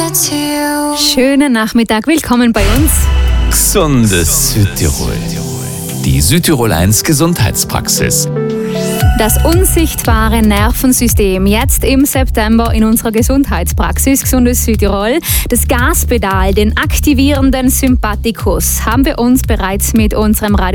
Schönen Nachmittag, willkommen bei uns. Gesundes Südtirol. Die Südtirol 1 Gesundheitspraxis. Das unsichtbare Nervensystem, jetzt im September in unserer Gesundheitspraxis Gesundes Südtirol. Das Gaspedal, den aktivierenden Sympathikus, haben wir uns bereits mit unserem